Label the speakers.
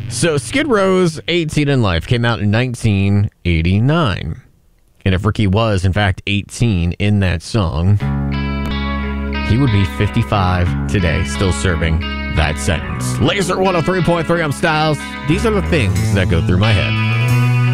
Speaker 1: So Skid Row's 18 in Life came out in 1989. And if Ricky was, in fact, 18 in that song, he would be 55 today, still serving that sentence. Laser 103.3, I'm Styles. These are the things that go through my head.